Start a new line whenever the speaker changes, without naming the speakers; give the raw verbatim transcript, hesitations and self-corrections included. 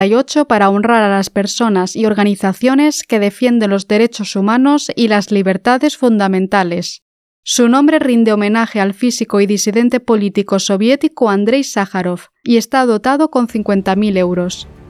y ocho para honrar a las personas y organizaciones que defienden los derechos humanos y las libertades fundamentales. Su nombre rinde homenaje al físico y disidente político soviético Andrei Sájarov y está dotado con cincuenta mil euros.